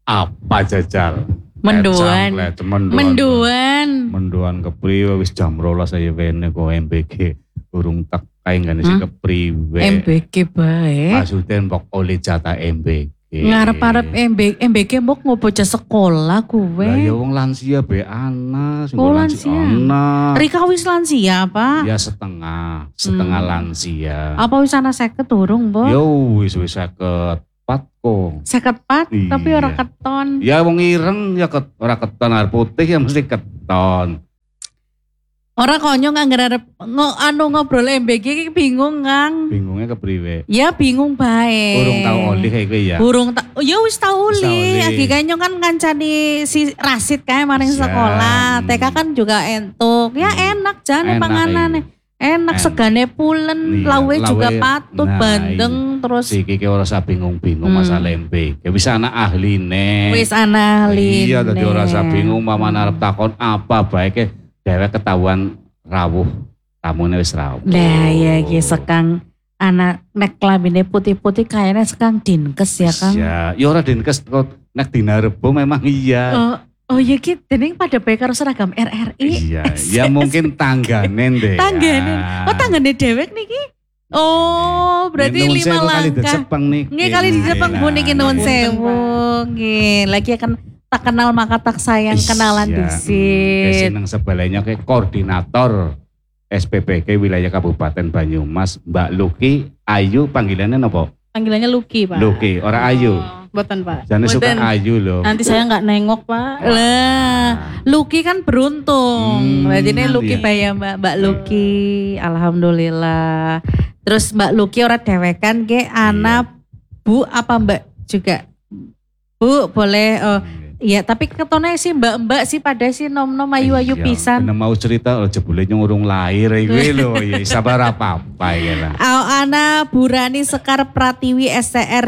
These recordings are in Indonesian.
Apa jajal? Menduan. Menduan kepriwe wis jam 12 saya wene kok MBG urung tek kae ngene sing kepriwe. MBG bae. Maksudnya mbok oleh jatah MBG. Ngarep-arep MBG mbok bocah sekolah kuwe. Lah ya wong lansia be ana sing lansia. Ana. Rika wis lansia, Pak? Ya setengah lansia. Apa wis ana 50 urung, Mbok? Yo wis 50. 54 tapi iya. ora keton. Ya wong ireng ya ora keton, air putih ya mesti keton. Ora konyo nganggar ngobrol MBG bingung, Kang. Bingungnya kepriwe? Ya bingung bae. Urung tau olih kayak gue ya. Ya wis tau olih. Agi kanyo kan kancani si Rasid kae maring sekolah. TK kan juga entuk. Ya enak jane panganane. Enak segane pulen, lawe juga patut, bandeng terus. Si Kiki ora usah bingung-bingung masalah MBG. Wis ana ahline. Wis ana ahline. Iya, dadi ora usah bingung mamane arep takon apa baike dhewek ketahuan rawuh. Tamune wis rawuh. Lah ya iki sekang anak nek klambine putih-putih kayaknya sekang dinkes ya, Kang. Ya ora dinkes kok nek dina Rebo memang iya. Oh iya gitu, dening pada bae karo seragam RRI. Iya, ya mungkin tangganen deh. Tangganen. Oh tanggane dewek niki. Oh, berarti 5 langkah. Nggih kali di Jepang Bu niki nuwun sewu. Nggih, lagi akan tak kenal maka tak sayang kenalan disit. Seneng sebelahnya ke koordinator SPPG wilayah Kabupaten Banyumas, Mbak Luki Ayu, panggilannya apa? Panggilannya Luki, Pak. Luki, ora Ayu. Boten, Pak. Jangan suka Ayu loh. Nanti saya nggak nengok, Pak. Lah, Luki kan beruntung. Berarti ini Luki iya. Mbak Luki. Alhamdulillah. Terus Mbak Luki ora dewekan ke anak Bu apa Mbak juga? Bu boleh iya, tapi ketone sih mbak-mbak sih pada sih nom-nom ayu-ayu pisan. Iya, mau cerita jebule nyurung lahir iki lho, ya sabar apa-apa ya lah. Ana Burani Sekar Pratiwi STR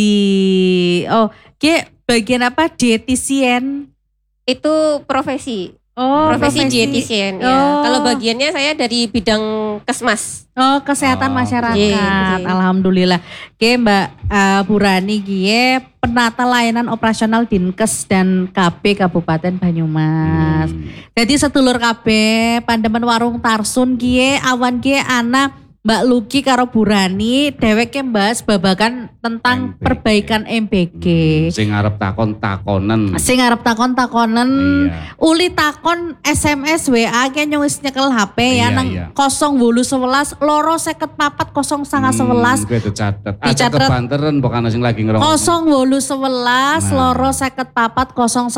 Gizi. Oh, ke bagian apa? Dietitian. Itu profesi. Oh, profesi dietitian ya. Kalau bagiannya saya dari bidang kesmas. Oh, kesehatan masyarakat. Alhamdulillah. Oke, Mbak Burani gie penata layanan operasional Dinkes dan KB Kabupaten Banyumas. Jadi sedulur KB Pandemen Warung Tarsun gie awan gie anak Mbak Luki karo Burani dheweke mbahas babagan tentang MBG. Perbaikan MBG. Sing arep takon-takonen. Iya. Uli takon SMS WA ke nyong wis nyekel HP ya nang 0811 loro 54 0911. Kuwi dicatet. Aja kebanteran bukan sing lagi ngrungokno. 0811 loro 54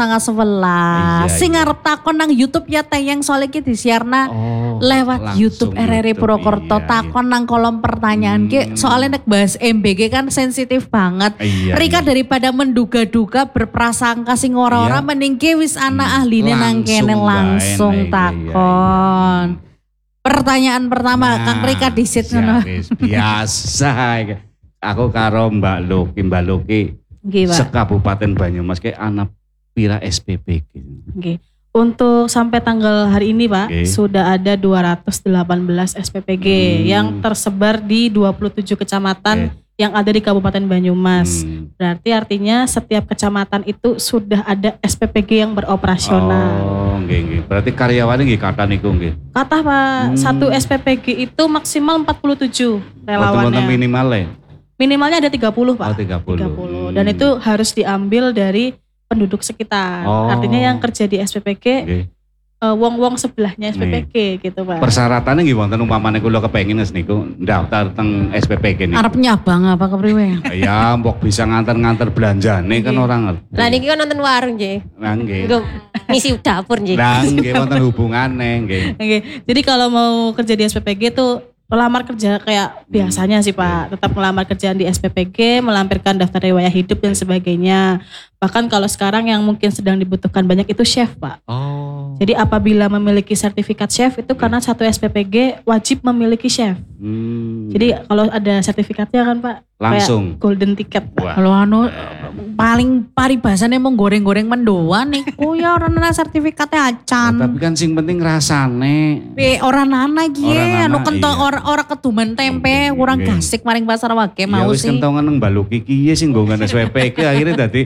0911. Sing arep takon nang YouTube ya tayang soal iki disiarna lewat YouTube RRI Purwokerto. Kon nang kolom pertanyaan ke soalnya nek bahas MBG kan sensitif banget. Rika daripada menduga-duga berprasangka sing ora-ora mending ke wis ana ahline nang kene langsung takon. Pertanyaan pertama Kang Rika disit ngono. Biasa. Aku karo Mbak Luki sekabupaten Banyumas ke anak pira SPPG. Nggih. Untuk sampai tanggal hari ini Pak, sudah ada 218 SPPG yang tersebar di 27 kecamatan yang ada di Kabupaten Banyumas. Berarti artinya setiap kecamatan itu sudah ada SPPG yang beroperasional. Oh, nggih. Berarti karyawannya nggih kata niku nggih. Kata Pak, satu SPPG itu maksimal 47 relawannya. Minimalnya? Minimalnya ada 30 Pak. Oh, 30. Dan itu harus diambil dari penduduk sekitar. Artinya yang kerja di SPPG wong-wong sebelahnya SPPG gitu Pak. Persyaratannya nggih wonten umpamane kula kepengin niku daftar teng SPPG niku. Arep nyabang apa kepriwe? Ya mbok bisa nganter-nganter belanjane kan orang ngerti. Lah niki kan nonton warung nggih. Lah nggih. Ngisi dapur nggih. Lah nggih wonten hubungane nggih. Oke. Jadi kalau mau kerja di SPPG tuh melamar kerja kayak biasanya sih Pak, tetap melamar kerjaan di SPPG, melampirkan daftar riwayat hidup dan sebagainya. Bahkan kalau sekarang yang mungkin sedang dibutuhkan banyak itu chef Pak. Jadi apabila memiliki sertifikat chef itu karena satu SPPG wajib memiliki chef. Jadi kalau ada sertifikatnya kan Pak, langsung kayak golden ticket. Kalau paling paribasane mau goreng-goreng mendoan niku ya orang nana sertifikatnya acan. Tapi kan sing penting rasane. Orang nana gie, anu kentong orang ketumen tempe kurang gasik maring pasar wage mau sih. Ya wis kentongan nang Mbak Luki ki sing nggongan SPPG akhirnya dadi warung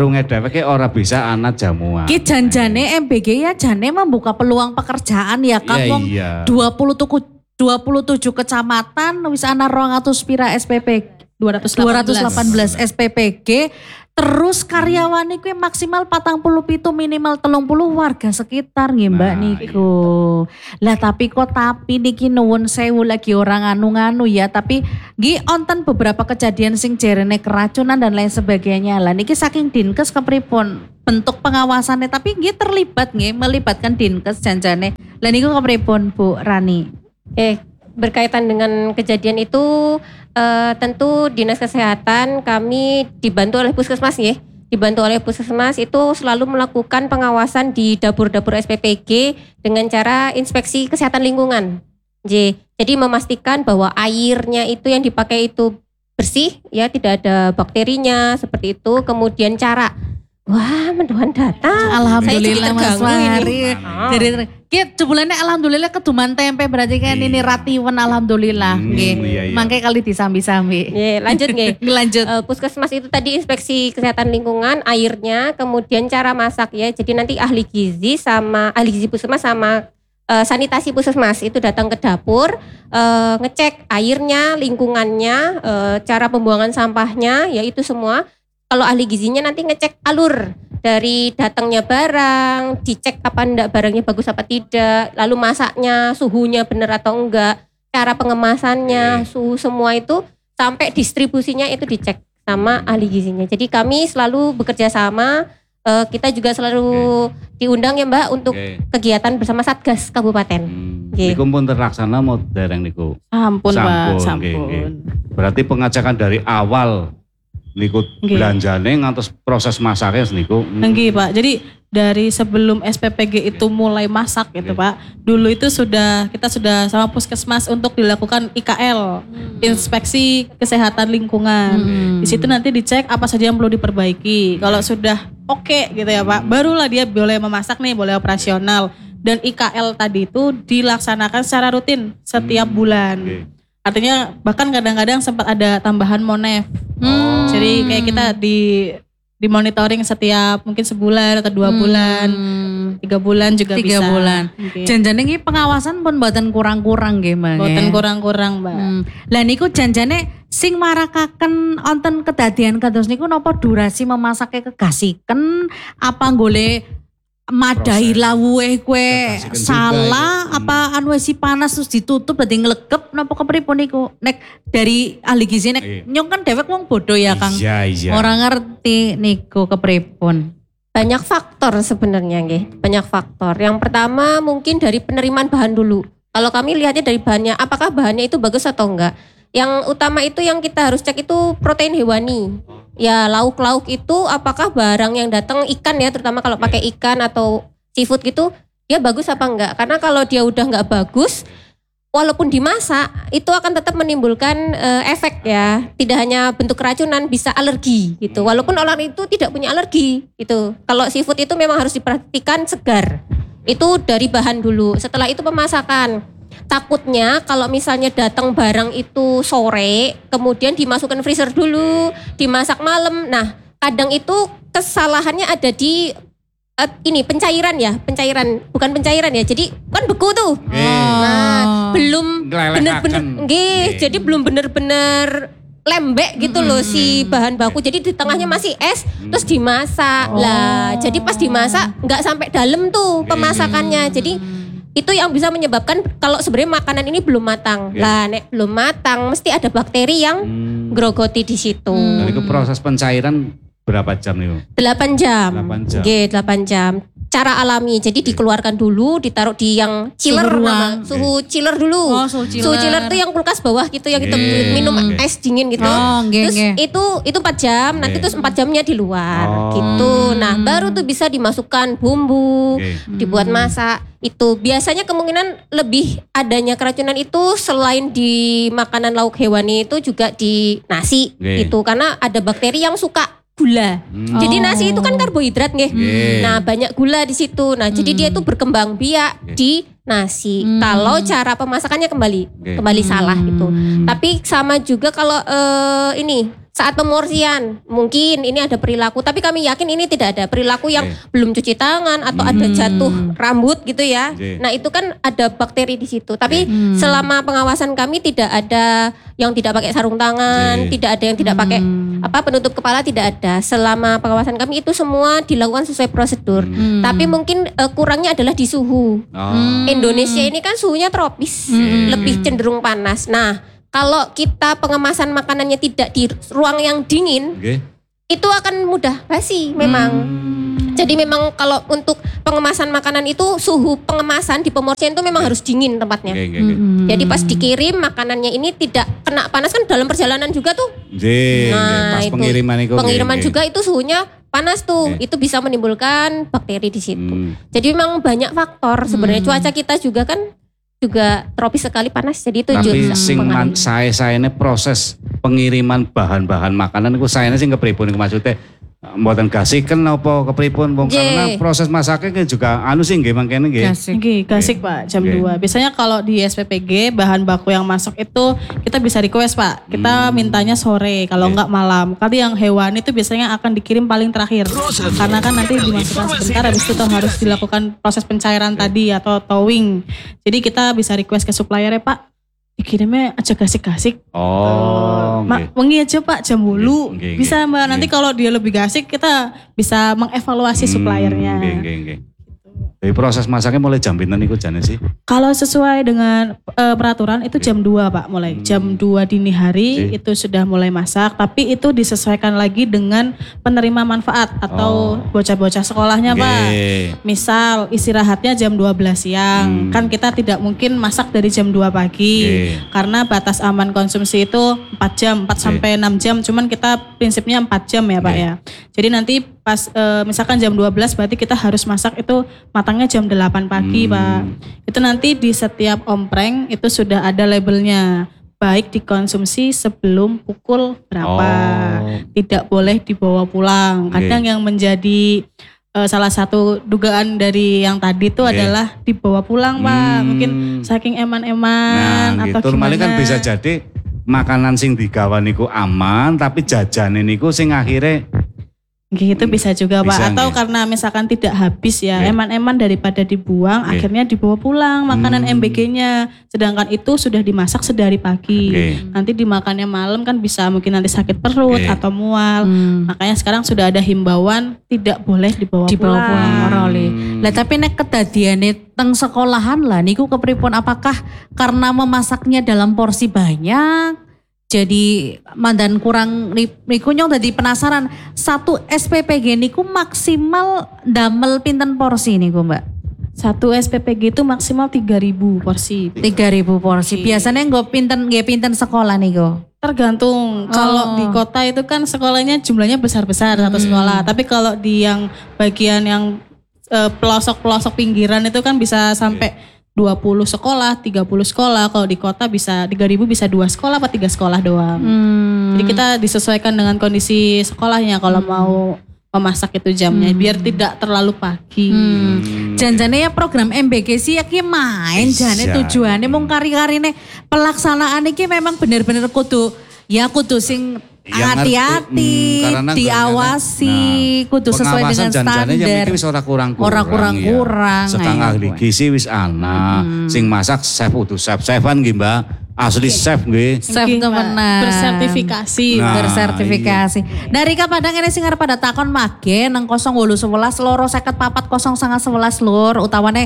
warungnya dheweke ora bisa ana jamuan. Ki janjane MBG ya jane membuka peluang pekerjaan ya Kang wong 27 kecamatan wis ana 200 pira SPP 218 SPPG terus karyawan iku maksimal 47 minimal 30 warga sekitar nggih Mbak niku. Lah tapi niki nuwun sewu lagi orang anu-anu ya tapi nggih onten beberapa kejadian sing jerene keracunan dan lain sebagainya. Lah niki saking Dinkes kepripun bentuk pengawasannya tapi nggih terlibat nggih melibatkan Dinkes janjane. Lah niku kepripun Bu Rani? Berkaitan dengan kejadian itu tentu Dinas Kesehatan kami dibantu oleh Puskesmas ya. Dibantu oleh Puskesmas itu selalu melakukan pengawasan di dapur-dapur SPPG dengan cara inspeksi kesehatan lingkungan. Jadi memastikan bahwa airnya itu yang dipakai itu bersih ya, tidak ada bakterinya seperti itu. Kemudian cara menduhan datang. Alhamdulillah Mas Fahri. Jadi jebulane alhamdulillah keduman tempe berarti kan ini ratiwen alhamdulillah nggih. Mangke kali disambi-sambi. Lanjut nggih. Lanjut. Puskesmas itu tadi inspeksi kesehatan lingkungan, airnya, kemudian cara masak ya. Jadi nanti ahli gizi Puskesmas sama sanitasi Puskesmas itu datang ke dapur, ngecek airnya, lingkungannya, cara pembuangan sampahnya, ya itu semua. Kalau ahli gizinya nanti ngecek alur dari datangnya barang, dicek apa enggak barangnya bagus apa tidak, lalu masaknya, suhunya benar atau enggak, cara pengemasannya, suhu semua itu sampai distribusinya itu dicek sama ahli gizinya. Jadi kami selalu bekerja sama, kita juga selalu diundang ya Mbak untuk kegiatan bersama Satgas Kabupaten. Niku pun terlaksana mau dereng niku. Sampun Pak, sampun. Berarti pengajakan dari awal niku belanjane ngantos proses masaknya niku. Nggih Pak. Jadi dari sebelum SPPG itu mulai masak gitu Pak. Dulu itu kita sudah sama Puskesmas untuk dilakukan IKL, inspeksi kesehatan lingkungan. Di situ nanti dicek apa saja yang perlu diperbaiki. Kalau sudah oke gitu ya Pak, barulah dia boleh memasak nih, boleh operasional. Dan IKL tadi itu dilaksanakan secara rutin setiap bulan. Artinya bahkan kadang-kadang sempat ada tambahan monef. Jadi kayak kita di monitoring setiap mungkin sebulan atau 2 bulan, 3 bulan juga 3 bisa. 3 bulan. Janjane iki pengawasan pun mboten kurang-kurang nggih Mbak. Mboten kurang-kurang Mbak. Lah niku janjane sing marakaken onten kedadian kados niku napa durasi memasaknya kegasiken apa golek madai lawuhe kue salah apa anu si panas terus ditutup berarti nglegep napa kepripun niku nek dari ahli gizi nek nyong kan dewek wong bodoh ya Kang. Iya. Ora ngerti niku kepripun. Banyak faktor sebenarnya nggih, banyak faktor. Yang pertama mungkin dari penerimaan bahan dulu. Kalau kami lihatnya dari bahannya, apakah bahannya itu bagus atau enggak. Yang utama itu yang kita harus cek itu protein hewani. Ya lauk-lauk itu apakah barang yang datang ikan ya, terutama kalau pakai ikan atau seafood gitu, dia bagus apa enggak. Karena kalau dia udah enggak bagus, walaupun dimasak itu akan tetap menimbulkan efek ya. Tidak hanya bentuk keracunan, bisa alergi gitu. Walaupun orang itu tidak punya alergi gitu. Kalau seafood itu memang harus diperhatikan segar. Itu dari bahan dulu. Setelah itu pemasakan. Takutnya kalau misalnya datang barang itu sore, kemudian dimasukkan freezer dulu, dimasak malam. Nah, kadang itu kesalahannya ada di pencairan ya, bukan pencairan ya. Jadi kan beku tuh. Nah, belum bener-bener jadi belum bener-bener lembek gitu loh si bahan baku. Jadi di tengahnya masih es, terus dimasak. Lah, jadi pas dimasak nggak sampai dalam tuh pemasakannya. Jadi itu yang bisa menyebabkan kalau sebenarnya makanan ini belum matang. Lah, nek belum matang mesti ada bakteri yang grogoti di situ. Dan itu proses pencairan berapa jam nih? 8 jam. 8 jam. 8 jam. Cara alami. Jadi dikeluarkan dulu, ditaruh di yang chiller, suhu chiller dulu. Suhu Suhu chiller itu yang kulkas bawah gitu, yang kita minum es dingin gitu. Terus itu 4 jam, nanti terus 4 jamnya di luar gitu. Nah, baru tuh bisa dimasukkan bumbu, dibuat masak. Itu biasanya kemungkinan lebih adanya keracunan itu selain di makanan lauk hewani itu juga di nasi gitu. Karena ada bakteri yang suka gula. Jadi nasi itu kan karbohidrat nggih. Nah, banyak gula di situ. Nah, jadi dia itu berkembang biak di nasi. Kalau cara pemasakannya kembali salah itu. Tapi sama juga kalau saat pemorsian mungkin ini ada perilaku, tapi kami yakin ini tidak ada perilaku yang belum cuci tangan atau ada jatuh rambut gitu ya. Nah itu kan ada bakteri di situ. Tapi selama pengawasan kami tidak ada yang tidak pakai sarung tangan, tidak ada yang tidak pakai penutup kepala, tidak ada. Selama pengawasan kami itu semua dilakukan sesuai prosedur. Tapi mungkin kurangnya adalah di suhu. Indonesia ini kan suhunya tropis, lebih cenderung panas. Nah kalau kita pengemasan makanannya tidak di ruang yang dingin, itu akan mudah basi memang. Jadi memang kalau untuk pengemasan makanan itu suhu pengemasan di pemorsian itu memang harus dingin tempatnya. Jadi pas dikirim makanannya ini tidak kena panas kan dalam perjalanan juga tuh. Nah pas itu pengiriman juga itu suhunya panas tuh. Itu bisa menimbulkan bakteri di situ. Jadi memang banyak faktor sebenarnya. Cuaca kita juga kan juga tropis sekali panas, jadi itu tapi sing saya ini proses pengiriman bahan-bahan makanan itu saya sing kepripun iku maksudnya mboten gasiken apa kepripun wong karena proses masaknya juga anu sih nggih mangkene nggih. Gasik Pak jam 2. Biasanya kalau di SPPG bahan baku yang masuk itu kita bisa request Pak. Kita mintanya sore kalau enggak malam. Kali yang hewan itu biasanya akan dikirim paling terakhir. Karena kan nanti dimasukkan sebentar habis itu harus dilakukan proses pencairan tadi atau towing. Jadi kita bisa request ke supplier ya Pak. Dikirimnya aja gasik-gasik. Wengi aja Pak jam 8. Bisa Mbak, nanti kalau dia lebih gasik kita bisa mengevaluasi suppliernya. Dari proses masaknya mulai jam pinten niku jane sih? Kalau sesuai dengan peraturan itu jam 2 Pak mulai. Jam 2 dini hari itu sudah mulai masak. Tapi itu disesuaikan lagi dengan penerima manfaat atau bocah-bocah sekolahnya Pak. Misal istirahatnya jam 12 siang. Kan kita tidak mungkin masak dari jam 2 pagi. Karena batas aman konsumsi itu 4 jam, 4 sampai 6 jam. Cuman kita prinsipnya 4 jam ya Pak ya. Jadi nanti pas misalkan jam 12 berarti kita harus masak itu matangnya jam 8 pagi Pak. Itu nanti di setiap ompreng itu sudah ada labelnya. Baik dikonsumsi sebelum pukul berapa. Tidak boleh dibawa pulang. Kadang yang menjadi salah satu dugaan dari yang tadi itu adalah dibawa pulang Pak. Mungkin saking eman-eman atau gitu. gimana. Kan bisa jadi makanan sing digawa niku aman tapi jajane niku sing akhirnya gitu bisa juga Pak. Bisa, atau karena misalkan tidak habis ya eman-eman daripada dibuang akhirnya dibawa pulang makanan MBG-nya. Sedangkan itu sudah dimasak sedari pagi. Nanti dimakannya malam kan bisa mungkin nanti sakit perut atau mual. Makanya sekarang sudah ada himbauan tidak boleh dibawa pulang. Lah tapi nek kedadiane teng sekolahan lah niku kepripun, apakah karena memasaknya dalam porsi banyak jadi mandan kurang niku nyong dadi penasaran, satu SPPG niku maksimal damel pinten porsi niku Mbak? Satu SPPG itu maksimal 3.000 porsi. 3.000 porsi. Biasanya nggak pinten sekolah niku? Tergantung. Kalau di kota itu kan sekolahnya jumlahnya besar-besar satu sekolah. Tapi kalau di yang bagian yang pelosok-pelosok pinggiran itu kan bisa sampai 20 sekolah, 30 sekolah. Kalau di kota bisa 3.000 bisa 2 sekolah atau 3 sekolah doang. Jadi kita disesuaikan dengan kondisi sekolahnya kalau mau memasak itu jamnya biar tidak terlalu pagi. Janjane ya program MBG sih ya main jane tujuannya mung kari-karine pelaksanaan iki memang bener-bener kudu sing hati-hati, diawasi, kudu sesuai dengan standar. Wis ora kurang-kurang. Setengah ahli gizi wis ana. Sing masak chef kudu chef-chefan nggih Mbak. Asli chef nggih. Chef temenan. Bersertifikasi. Bersertifikasi. Dari Padang ini sing arep pada takon mage nang 0811 loro 54 0911 lur utawane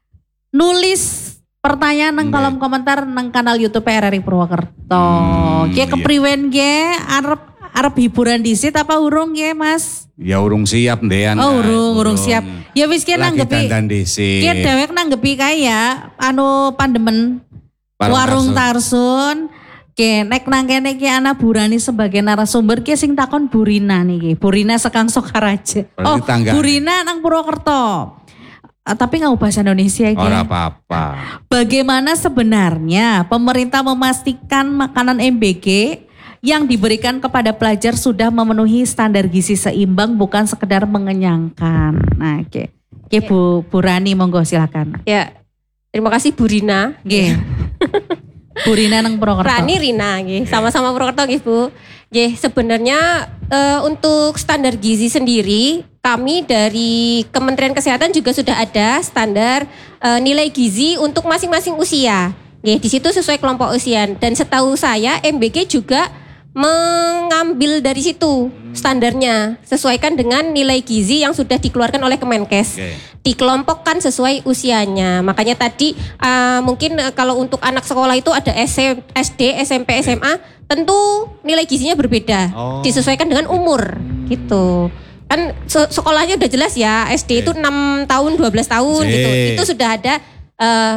nulis pertanyaan nang kolom komentar nang kanal YouTube RRI Purwokerto. Ki kepriwen ge arep hiburan disit apa urung ge Mas? Ya urung siap ndean. Oh urung siap. Ya wis ki nanggepi. Ki dhewek nanggepi kaya pandemen warung Tarsun. Ki nek nang kene ki ana Burani sebagai narasumber ki sing takon Burina niki. Burina sekang Sokaraja. Burina nang Purwokerto. Tapi nggak bahasa Indonesia ya. Ora apa-apa. Bagaimana sebenarnya pemerintah memastikan makanan MBG yang diberikan kepada pelajar sudah memenuhi standar gizi seimbang bukan sekedar mengenyangkan. Nah, oke. Bu Rani monggo silakan. Ya. Terima kasih Bu Rina. Nggih. Bu Rina nang Purwokerto. Rani Rina nggih, sama-sama Purwokerto nggih Bu. Sebenarnya untuk standar gizi sendiri, kami dari Kementerian Kesehatan juga sudah ada standar nilai gizi untuk masing-masing usia. Di situ sesuai kelompok usia. Dan setahu saya MBG juga mengambil dari situ standarnya, sesuaikan dengan nilai gizi yang sudah dikeluarkan oleh Kemenkes. Dikelompokkan sesuai usianya. Makanya tadi mungkin kalau untuk anak sekolah itu ada SD, SMP, SMA, tentu nilai gizinya berbeda. Disesuaikan dengan umur gitu. Kan sekolahnya udah jelas ya, SD itu 6 tahun, 12 tahun gitu. Itu sudah ada